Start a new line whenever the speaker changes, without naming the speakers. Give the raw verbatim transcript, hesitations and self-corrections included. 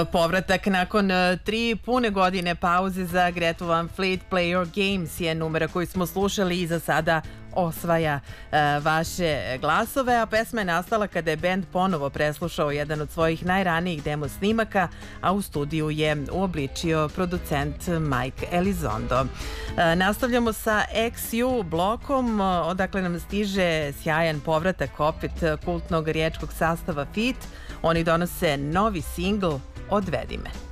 Povratak nakon e, tri pune godine pauze za Gretu Van Fleet, Play Your Games je numera koju smo slušali i za sada osvaja e, vaše glasove, a pesma je nastala kada je bend ponovo preslušao jedan od svojih najranijih demo snimaka, a u studiju je uobličio producent Mike Elizondo. E, nastavljamo sa X U blokom, odakle nam stiže sjajan povratak opet kultnog riječkog sastava Fit. Oni donose novi singl Odvedi me.